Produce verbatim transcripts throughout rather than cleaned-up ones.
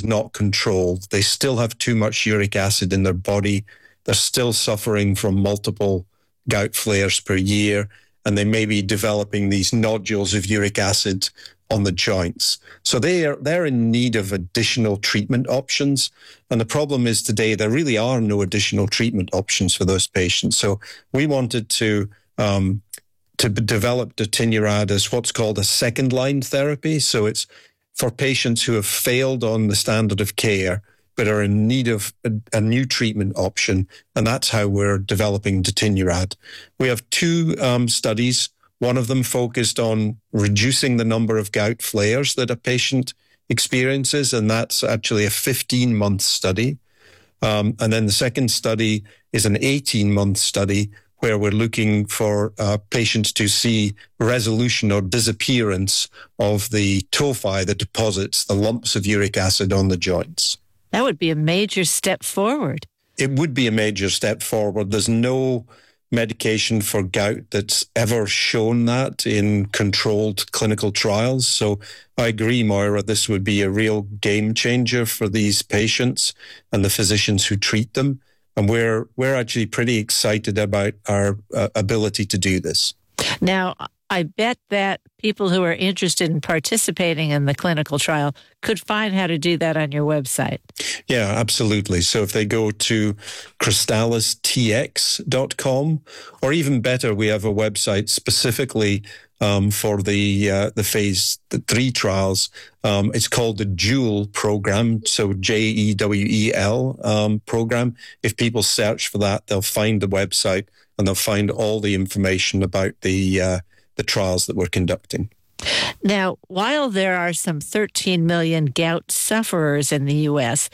is not controlled. They still have too much uric acid in their body. They're still suffering from multiple gout flares per year, and they may be developing these nodules of uric acid on the joints. So they are, they're in need of additional treatment options. And the problem is today there really are no additional treatment options for those patients. So we wanted to um, to develop Ditinurad as what's called a second-line therapy. So it's for patients who have failed on the standard of care but are in need of a, a new treatment option. And that's how we're developing Ditinurad. We have two um, studies. One of them focused on reducing the number of gout flares that a patient experiences, and that's actually a fifteen-month study. Um, and then the second study is an eighteen-month study where we're looking for uh, patients to see resolution or disappearance of the tophi, the deposits, the lumps of uric acid on the joints. That would be a major step forward. It would be a major step forward. There's no medication for gout that's ever shown that in controlled clinical trials. So I agree, Moira, this would be a real game changer for these patients and the physicians who treat them. And we're we're actually pretty excited about our uh, ability to do this. Now, I bet that people who are interested in participating in the clinical trial could find how to do that on your website. Yeah, absolutely. So if they go to crystalis t x dot com, or even better, we have a website specifically um, for the uh, the phase three trials. Um, it's called the JEWEL program, so J E W E L um, program. If people search for that, they'll find the website and they'll find all the information about the uh, the trials that we're conducting. Now, while there are some thirteen million gout sufferers in the U S,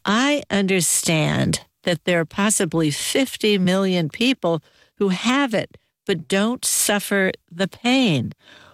I understand that there are possibly fifty million people who have it but don't suffer the pain.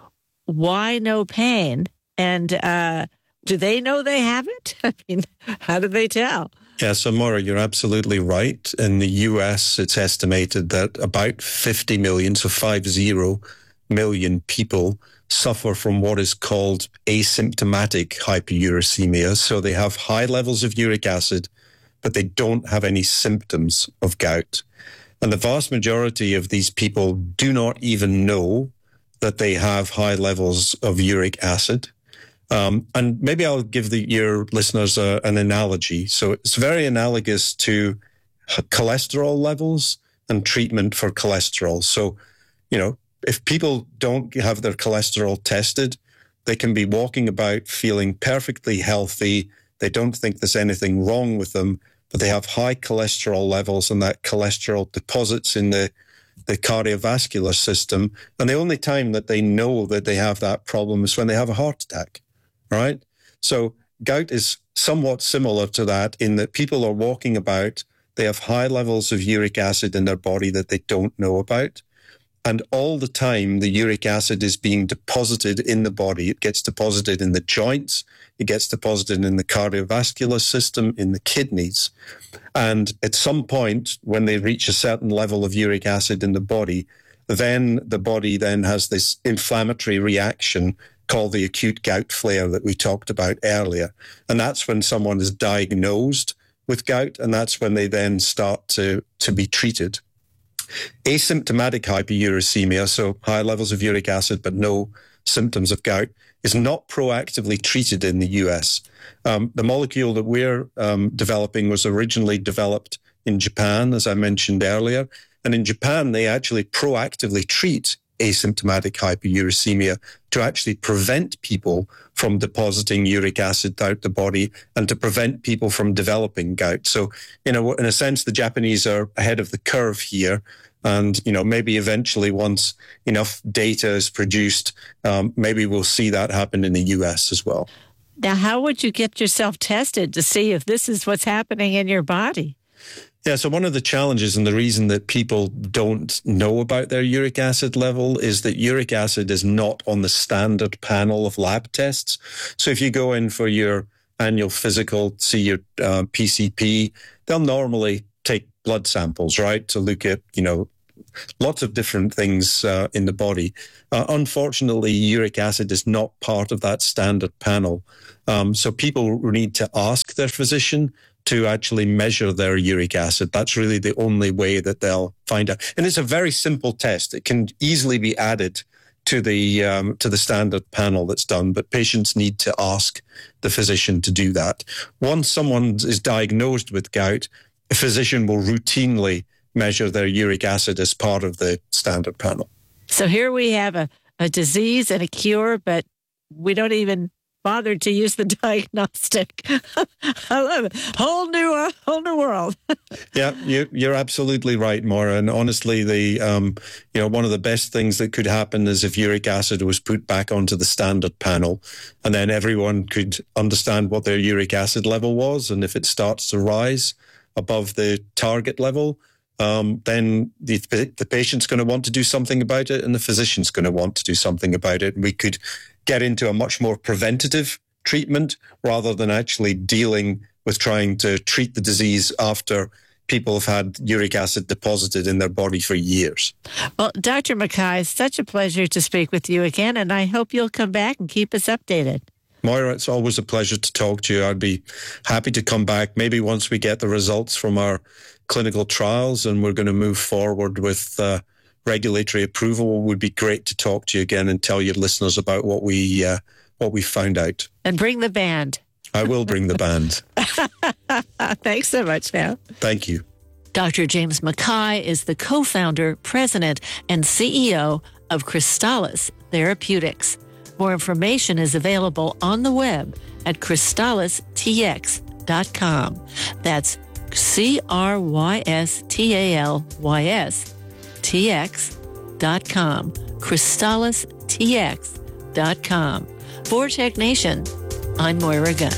Why no pain? And uh, do they know they have it? I mean, how do they tell? Yeah, so Maura, you're absolutely right. In the U S, it's estimated that about fifty million, so five zero million people suffer from what is called asymptomatic hyperuricemia. So they have high levels of uric acid, but they don't have any symptoms of gout. And the vast majority of these people do not even know that they have high levels of uric acid. Um, and maybe I'll give the, your listeners a, an analogy. So it's very analogous to cholesterol levels and treatment for cholesterol. So, you know, if people don't have their cholesterol tested, they can be walking about feeling perfectly healthy. They don't think there's anything wrong with them, but they have high cholesterol levels, and that cholesterol deposits in the, the cardiovascular system. And the only time that they know that they have that problem is when they have a heart attack, right? So gout is somewhat similar to that in that people are walking about, they have high levels of uric acid in their body that they don't know about. And all the time, the uric acid is being deposited in the body. It gets deposited in the joints. It gets deposited in the cardiovascular system, in the kidneys. And at some point, when they reach a certain level of uric acid in the body, then the body then has this inflammatory reaction called the acute gout flare that we talked about earlier. And that's when someone is diagnosed with gout, and that's when they then start to, to be treated. Asymptomatic hyperuricemia, so high levels of uric acid but no symptoms of gout, is not proactively treated in the U S. Um, the molecule that we're um, developing was originally developed in Japan, as I mentioned earlier. And in Japan, they actually proactively treat asymptomatic hyperuricemia to actually prevent people from depositing uric acid throughout the body and to prevent people from developing gout. So, you know, in a sense, the Japanese are ahead of the curve here. And, you know, maybe eventually once enough data is produced, um, maybe we'll see that happen in the U S as well. Now, how would you get yourself tested to see if this is what's happening in your body? Yeah, so one of the challenges and the reason that people don't know about their uric acid level is that uric acid is not on the standard panel of lab tests. So if you go in for your annual physical, see your uh, P C P, they'll normally take blood samples, right, to look at, you know, lots of different things uh, in the body. Uh, unfortunately, uric acid is not part of that standard panel. Um, so people need to ask ask their physician to actually measure their uric acid. That's really the only way that they'll find out. And it's a very simple test. It can easily be added to the um, to the standard panel that's done, but patients need to ask the physician to do that. Once someone is diagnosed with gout, a physician will routinely measure their uric acid as part of the standard panel. So here we have a, a disease and a cure, but we don't even bother to use the diagnostic. I love it. Whole new, uh, whole new world. Yeah, you, you're absolutely right, Maura. And honestly, the um, you know, one of the best things that could happen is if uric acid was put back onto the standard panel, and then everyone could understand what their uric acid level was, and if it starts to rise above the target level, um, then the, the patient's going to want to do something about it, and the physician's going to want to do something about it. And we could get into a much more preventative treatment rather than actually dealing with trying to treat the disease after people have had uric acid deposited in their body for years. Well, Doctor Mackay, it's such a pleasure to speak with you again, and I hope you'll come back and keep us updated. Moira, it's always a pleasure to talk to you. I'd be happy to come back maybe once we get the results from our clinical trials and we're going to move forward with uh, regulatory approval. It would be great to talk to you again and tell your listeners about what we uh, what we found out. And bring the band. I will bring the band. Thanks so much, now. Thank you. Doctor James Mackay is the co-founder, president, and C E O of Crystalis Therapeutics. More information is available on the web at crystalis t x dot com. That's C R Y S T A L Y S T X dot com. crystalis T X dot com. For Tech Nation, I'm Moira Gunn.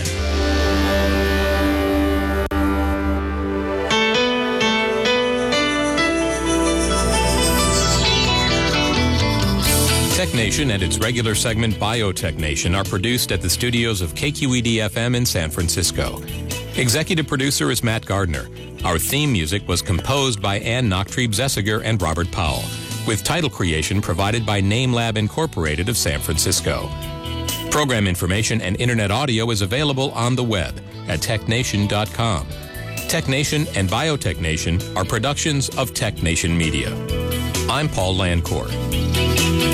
Tech Nation and its regular segment Biotech Nation are produced at the studios of K Q E D F M in San Francisco. Executive producer is Matt Gardner. Our theme music was composed by Ann Nachtrieb-Zessiger and Robert Powell, with title creation provided by NameLab Incorporated of San Francisco. Program information and internet audio is available on the web at tech nation dot com. Tech Nation and Biotech Nation are productions of Tech Nation Media. I'm Paul Landcourt.